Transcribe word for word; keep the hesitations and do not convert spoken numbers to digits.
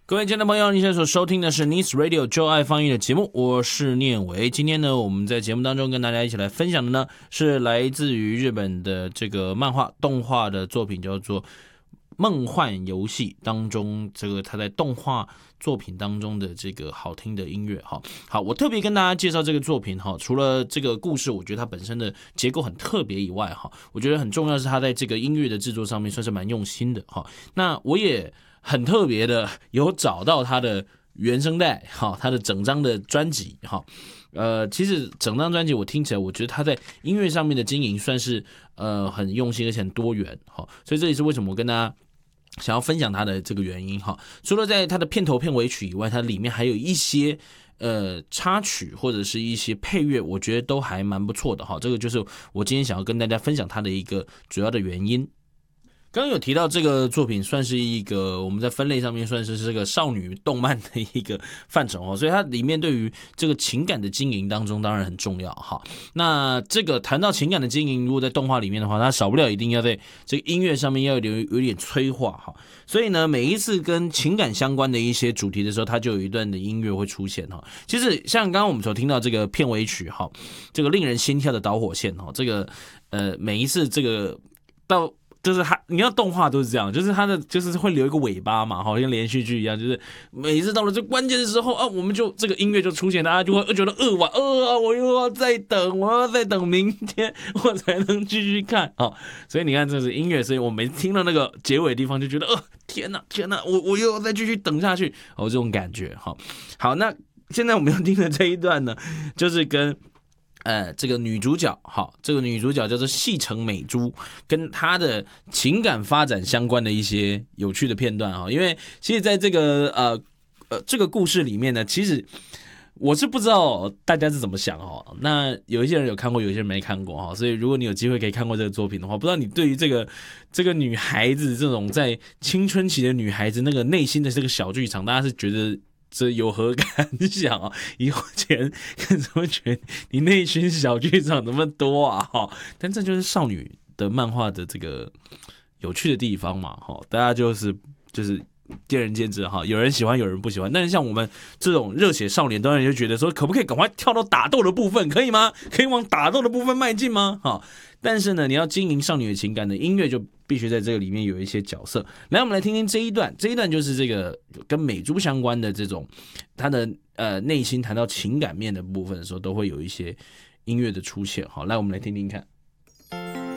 各位亲爱的朋友，你现在所收听的是 Nice Radio 就爱放映的节目，我是念维。今天呢，我们在节目当中跟大家一起来分享的呢，是来自于日本的这个漫画动画的作品，叫做《梦幻游戏》当中，这个他在动画作品当中的这个好听的音乐。好，好，我特别跟大家介绍这个作品哈，除了这个故事，我觉得它本身的结构很特别以外哈，我觉得很重要是它在这个音乐的制作上面算是蛮用心的哈。那我也很特别的有找到他的原声带，哈，他的整张的专辑，哈，呃，其实整张专辑我听起来，我觉得他在音乐上面的经营算是呃很用心而且很多元，哈，所以这也是为什么我跟大家想要分享他的这个原因，哈。除了在他的片头片尾曲以外，它里面还有一些呃插曲或者是一些配乐，我觉得都还蛮不错的，哈。这个就是我今天想要跟大家分享他的一个主要的原因。刚刚有提到这个作品算是一个我们在分类上面算是这个少女动漫的一个范畴哦，所以它里面对于这个情感的经营当中当然很重要哈。那这个谈到情感的经营，如果在动画里面的话，它少不了一定要在这个音乐上面要有有点催化哈。所以呢，每一次跟情感相关的一些主题的时候，它就有一段的音乐会出现哈。其实像刚刚我们所听到这个片尾曲哈，这个令人心跳的导火线哈，这个呃每一次这个到。就是它，你要动画都是这样，就是它的就是会留一个尾巴嘛，好像连续剧一样，就是每次到了最关键的时候啊，我们就这个音乐就出现，大家就会觉得呃哇呃啊，我又要再等，我要再等明天我才能继续看啊、哦。所以你看，这是音乐，所以我每次听到那个结尾的地方就觉得呃天哪天哪，我我又要再继续等下去，哦这种感觉哈。好，那现在我们要听的这一段呢，就是跟。呃，这个女主角，好，这个女主角叫做细城美珠，跟她的情感发展相关的一些有趣的片段哈。因为其实在这个呃呃这个故事里面呢，其实我是不知道大家是怎么想哦。那有一些人有看过，有一些人没看过哈。所以如果你有机会可以看过这个作品的话，不知道你对于这个这个女孩子这种在青春期的女孩子那个内心的这个小剧场，大家是觉得。这有何感想啊？以前看怎么觉得你内心小剧场那么多啊？哈，但这就是少女的漫画的这个有趣的地方嘛？哈，大家就是就是见仁见智哈，有人喜欢，有人不喜欢。但是像我们这种热血少年，当然就觉得说，可不可以赶快跳到打斗的部分，可以吗？可以往打斗的部分迈进吗？哈，但是呢，你要经营少女的情感的音乐就。必须在这个里面有一些角色，来，我们来听听这一段。这一段就是这个跟美珠相关的这种，他的呃内心谈到情感面的部分的时候，都会有一些音乐的出现。好，来，我们来听听看。